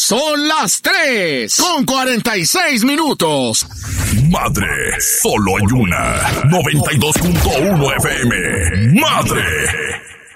Son las 3:46. Madre, solo hay una. 92.1 FM. Madre.